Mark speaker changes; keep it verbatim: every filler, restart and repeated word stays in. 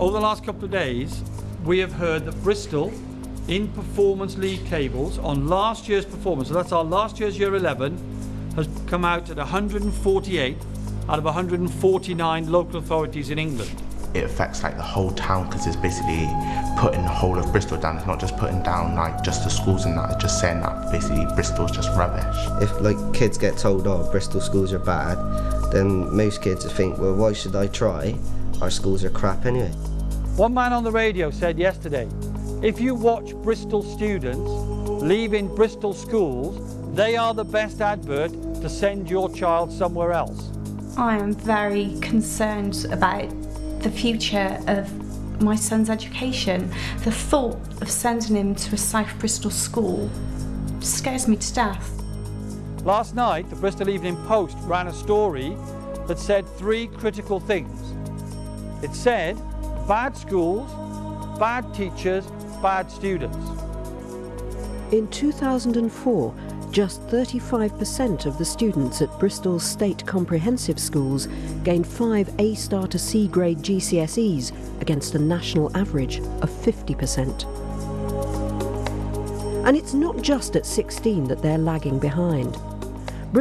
Speaker 1: over the last couple of days, we have heard that Bristol, in Performance League tables, on last year's performance, so that's our last year's year eleven, has come out at one hundred forty-eight out of one hundred forty-nine local authorities in England.
Speaker 2: It affects like the whole town because it's basically putting the whole of Bristol down. It's not just putting down like just the schools and that, it's just saying that basically Bristol's just rubbish.
Speaker 3: If like kids get told, oh, Bristol schools are bad, then most kids think, well, why should I try? Our schools are crap anyway.
Speaker 1: One man on the radio said yesterday, if you watch Bristol students leaving Bristol schools, they are the best advert to send your child somewhere else.
Speaker 4: I am very concerned about the future of my son's education. The thought of sending him to a South Bristol school scares me to death.
Speaker 1: Last night, the Bristol Evening Post ran a story that said three critical things. It said, bad schools, bad teachers, bad students.
Speaker 5: In two thousand four, just thirty-five percent of the students at Bristol's state comprehensive schools gained five A-star to C-grade G C S Es against a national average of fifty percent. And it's not just at sixteen that they're lagging behind.